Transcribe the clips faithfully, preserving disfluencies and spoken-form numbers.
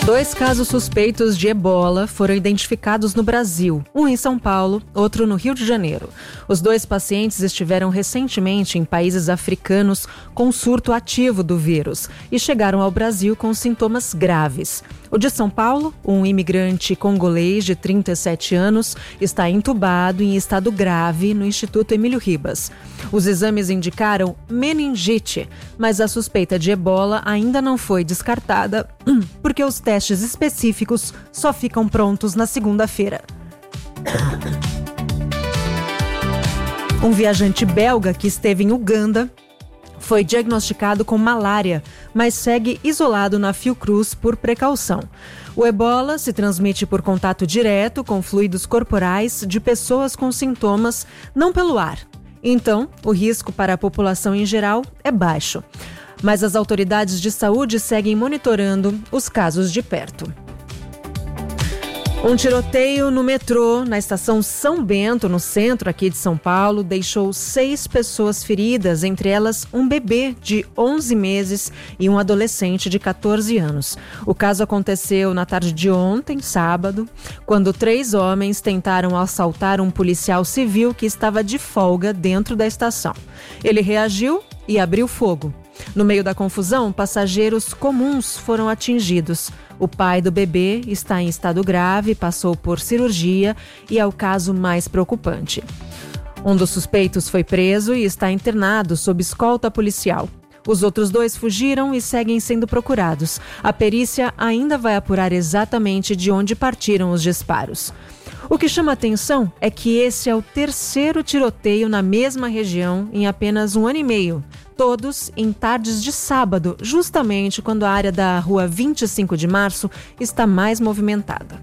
Dois casos suspeitos de ebola foram identificados no Brasil, um em São Paulo, outro no Rio de Janeiro. Os dois pacientes estiveram recentemente em países africanos com surto ativo do vírus e chegaram ao Brasil com sintomas graves. O de São Paulo, um imigrante congolês de trinta e sete anos, está entubado em estado grave no Instituto Emílio Ribas. Os exames indicaram meningite, mas a suspeita de ebola ainda não foi descartada porque os testes específicos só ficam prontos na segunda-feira. Um viajante belga que esteve em Uganda foi diagnosticado com malária, mas segue isolado na Fiocruz por precaução. O ebola se transmite por contato direto com fluidos corporais de pessoas com sintomas, não pelo ar. Então, o risco para a população em geral é baixo. Mas as autoridades de saúde seguem monitorando os casos de perto. Um tiroteio no metrô, na estação São Bento, no centro aqui de São Paulo, deixou seis pessoas feridas, entre elas um bebê de onze meses e um adolescente de catorze anos. O caso aconteceu na tarde de ontem, sábado, quando três homens tentaram assaltar um policial civil que estava de folga dentro da estação. Ele reagiu e abriu fogo. No meio da confusão, passageiros comuns foram atingidos. O pai do bebê está em estado grave, passou por cirurgia e é o caso mais preocupante. Um dos suspeitos foi preso e está internado sob escolta policial. Os outros dois fugiram e seguem sendo procurados. A perícia ainda vai apurar exatamente de onde partiram os disparos. O que chama atenção é que esse é o terceiro tiroteio na mesma região em apenas um ano e meio. Todos em tardes de sábado, justamente quando a área da rua vinte e cinco de março está mais movimentada.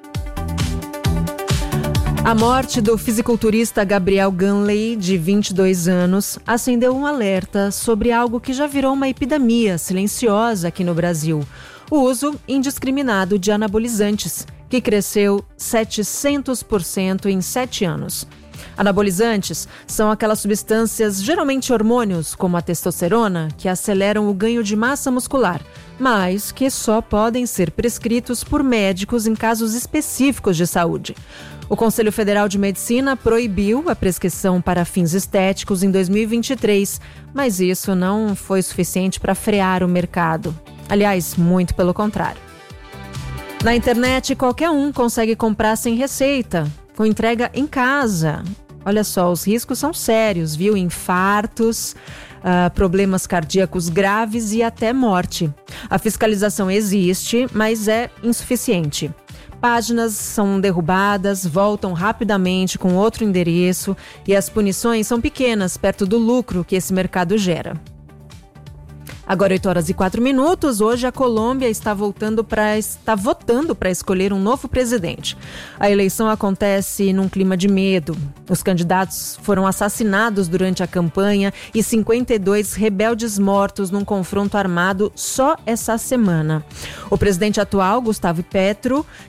A morte do fisiculturista Gabriel Ganley, de vinte e dois anos, acendeu um alerta sobre algo que já virou uma epidemia silenciosa aqui no Brasil: o uso indiscriminado de anabolizantes, que cresceu setecentos por cento em sete anos. Anabolizantes são aquelas substâncias, geralmente hormônios, como a testosterona, que aceleram o ganho de massa muscular, mas que só podem ser prescritos por médicos em casos específicos de saúde. O Conselho Federal de Medicina proibiu a prescrição para fins estéticos em dois mil e vinte e três, mas isso não foi suficiente para frear o mercado. Aliás, muito pelo contrário. Na internet, qualquer um consegue comprar sem receita, com entrega em casa. Olha só, os riscos são sérios, viu? Infartos, uh, problemas cardíacos graves e até morte. A fiscalização existe, mas é insuficiente. Páginas são derrubadas, voltam rapidamente com outro endereço e as punições são pequenas perto do lucro que esse mercado gera. Agora oito horas e quatro minutos, hoje a Colômbia está, voltando pra, está votando para escolher um novo presidente. A eleição acontece num clima de medo. Os candidatos foram assassinados durante a campanha e cinquenta e dois rebeldes mortos num confronto armado só essa semana. O presidente atual, Gustavo Petro,